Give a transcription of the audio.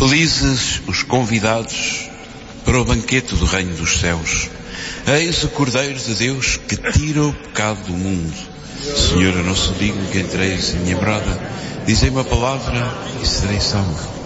Felizes os convidados para o banquete do reino dos céus. Eis o Cordeiro de Deus que tira o pecado do mundo. Senhor, eu não sou digno que entreis em minha morada. Dizei uma palavra e serei salvo.